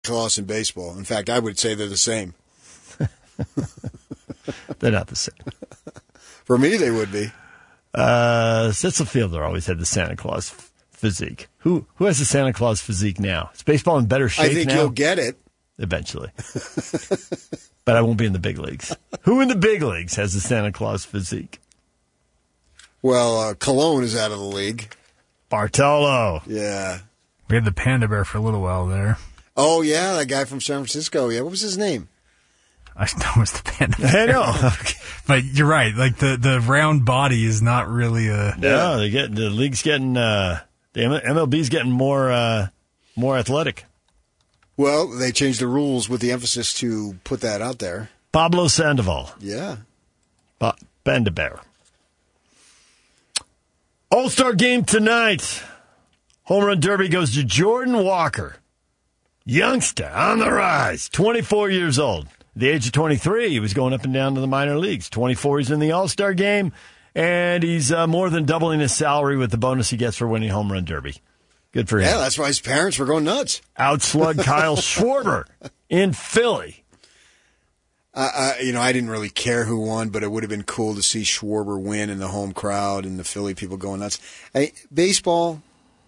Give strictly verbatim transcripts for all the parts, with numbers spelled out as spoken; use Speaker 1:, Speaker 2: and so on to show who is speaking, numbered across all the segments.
Speaker 1: Claus in baseball. In fact, I would say they're the same.
Speaker 2: They're not the same.
Speaker 1: For me, they would be.
Speaker 2: Uh, Cecil Fielder always had the Santa Claus f- physique. Who who has the Santa Claus physique now? Is baseball in better shape now?
Speaker 1: I think
Speaker 2: now?
Speaker 1: you'll get it.
Speaker 2: Eventually. But I won't be in the big leagues. Who in the big leagues has the Santa Claus physique?
Speaker 1: Well, uh, Cologne is out of the league.
Speaker 2: Bartolo.
Speaker 1: Yeah.
Speaker 3: We had the Panda Bear for a little while there.
Speaker 1: Oh, yeah, that guy from San Francisco. Yeah, what was his name?
Speaker 3: I know it was the Panda Bear.
Speaker 2: I know.
Speaker 3: But you're right. Like, the, the round body is not really a...
Speaker 2: No, they get, the league's getting, uh, the M L B's getting more, uh, more athletic.
Speaker 1: Well, they changed the rules with the emphasis to put that out there.
Speaker 2: Pablo Sandoval.
Speaker 1: Yeah.
Speaker 2: Ba- Panda Bear. All-Star game tonight. Home run derby goes to Jordan Walker. Youngster on the rise, twenty-four years old. At the age of twenty-three, he was going up and down to the minor leagues. twenty-four, he's in the All-Star game, and he's uh, more than doubling his salary with the bonus he gets for winning home run derby. Good for him.
Speaker 1: Yeah, that's why his parents were going nuts.
Speaker 2: Outslug Kyle Schwarber in Philly.
Speaker 1: Uh, uh, you know, I didn't really care who won, but it would have been cool to see Schwarber win in the home crowd and the Philly people going nuts. Hey, baseball,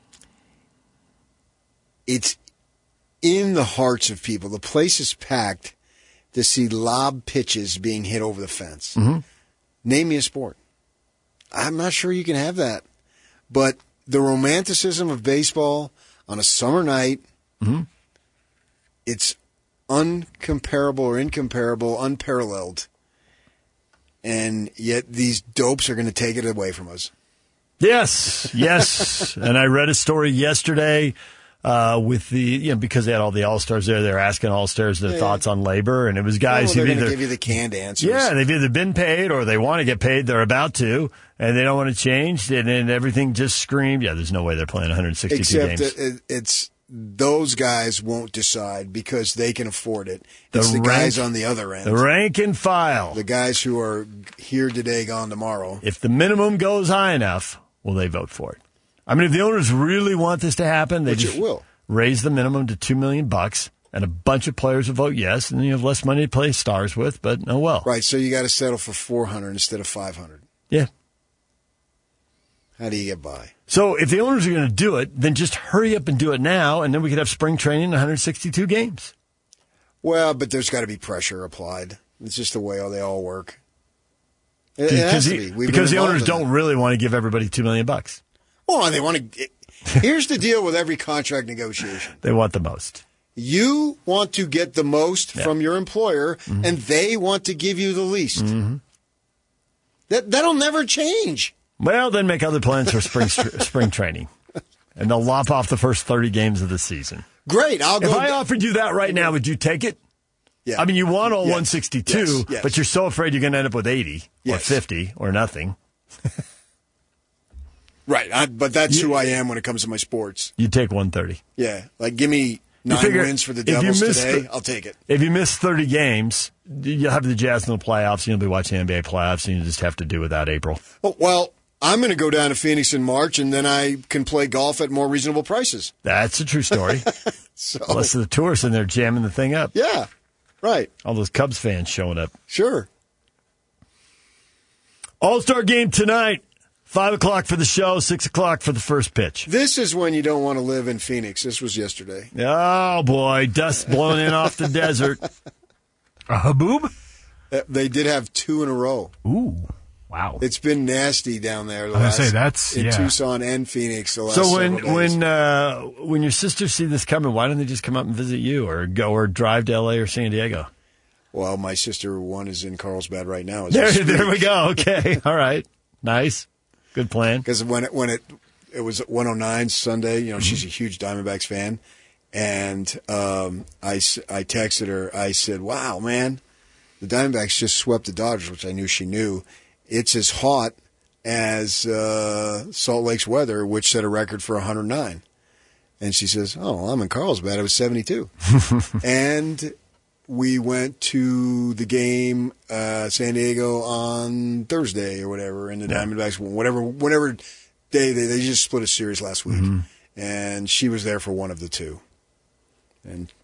Speaker 1: it's in the hearts of people. The place is packed to see lob pitches being hit over the fence.
Speaker 2: Mm-hmm.
Speaker 1: Name me a sport. I'm not sure you can have that. But the romanticism of baseball on a summer night,
Speaker 2: mm-hmm.
Speaker 1: it's uncomparable or incomparable, unparalleled. And yet these dopes are going to take it away from us.
Speaker 2: Yes, yes. And I read a story yesterday uh, with the, you know, because they had all the All-Stars there, they were asking All-Stars their yeah. thoughts on labor, and it was guys
Speaker 1: well,
Speaker 2: who
Speaker 1: they're
Speaker 2: either
Speaker 1: going to give you the canned answers.
Speaker 2: Yeah, they've either been paid or they want to get paid, they're about to, and they don't want to change, and then everything just screamed, yeah, there's no way they're playing one hundred sixty-two
Speaker 1: Except
Speaker 2: games.
Speaker 1: Except it's those guys won't decide because they can afford it. It's the,
Speaker 2: the
Speaker 1: rank,
Speaker 2: guys
Speaker 1: on the other end.
Speaker 2: The rank and file.
Speaker 1: The guys who are here today, gone tomorrow.
Speaker 2: If the minimum goes high enough, will they vote for it? I mean, if the owners really want this to happen, they
Speaker 1: Which
Speaker 2: just
Speaker 1: it will.
Speaker 2: raise the minimum to two million bucks, and a bunch of players will vote yes, and then you have less money to play stars with, but oh well.
Speaker 1: Right, so you got to settle for four hundred instead of five hundred.
Speaker 2: Yeah.
Speaker 1: How do you get by?
Speaker 2: So if the owners are going to do it, then just hurry up and do it now, and then we could have spring training in one hundred sixty-two games.
Speaker 1: Well, but there's got to be pressure applied. It's just the way they all work. It, it has to be. We've
Speaker 2: because the owners
Speaker 1: that.
Speaker 2: don't really want to give everybody two million bucks.
Speaker 1: Well, they want to. Here's the deal with every contract negotiation.
Speaker 2: They want the most.
Speaker 1: You want to get the most
Speaker 2: yeah.
Speaker 1: from your employer, mm-hmm. and they want to give you the least.
Speaker 2: Mm-hmm.
Speaker 1: That that'll never change.
Speaker 2: Well, then make other plans for spring spring training, and they'll lop off the first thirty games of the season.
Speaker 1: Great, I'll go.
Speaker 2: If I offered you that right now, would you take it?
Speaker 1: Yeah.
Speaker 2: I mean, you want all
Speaker 1: yes.
Speaker 2: one sixty-two,
Speaker 1: yes. Yes.
Speaker 2: but you're so afraid you're going to end up with eighty
Speaker 1: yes.
Speaker 2: or fifty or nothing.
Speaker 1: Right, I, but that's
Speaker 2: you,
Speaker 1: who I am when it comes to my sports.
Speaker 2: You take one thirty.
Speaker 1: Yeah, like give me nine
Speaker 2: figure,
Speaker 1: wins for the Devils today. The, I'll take it.
Speaker 2: If you miss thirty games, you'll have the Jazz in the playoffs, and you'll be watching N B A playoffs, and you just have to do without April.
Speaker 1: Oh, well, I'm going to go down to Phoenix in March, and then I can play golf at more reasonable prices.
Speaker 2: That's a true story.
Speaker 1: so,
Speaker 2: Less of the tourists in there jamming the thing up.
Speaker 1: Yeah, right.
Speaker 2: All those Cubs fans showing up.
Speaker 1: Sure.
Speaker 2: All-Star game tonight. Five o'clock for the show, six o'clock for the first pitch.
Speaker 1: This is when you don't want to live in Phoenix. This was yesterday.
Speaker 2: Oh, boy. Dust blowing in off the desert.
Speaker 3: A haboob?
Speaker 1: They did have two in a row.
Speaker 3: Ooh, wow.
Speaker 1: It's been nasty down there. The
Speaker 3: I was
Speaker 1: last,
Speaker 3: going to say, that's,
Speaker 1: in
Speaker 3: yeah.
Speaker 1: Tucson and Phoenix the last
Speaker 2: So when
Speaker 1: several days.
Speaker 2: when uh, when your sisters see this coming, why don't they just come up and visit you or go or drive to L A or San Diego?
Speaker 1: Well, my sister, one, is in Carlsbad right now.
Speaker 2: There, there we go. Okay. All right. Nice. Good plan.
Speaker 1: Because when it, when it it was at one oh nine Sunday, you know,
Speaker 2: Mm-hmm.
Speaker 1: she's a huge Diamondbacks fan, and um, I, I texted her. I said, "Wow, man, the Diamondbacks just swept the Dodgers," which I knew she knew. It's as hot as uh, Salt Lake's weather, which set a record for one hundred nine. And she says, "Oh, I'm in Carlsbad. It was seventy-two." And we went to the game, uh, San Diego on Thursday or whatever, and the yeah. Diamondbacks, whatever, whatever day they they just split a series last week, mm-hmm. and she was there for one of the two, and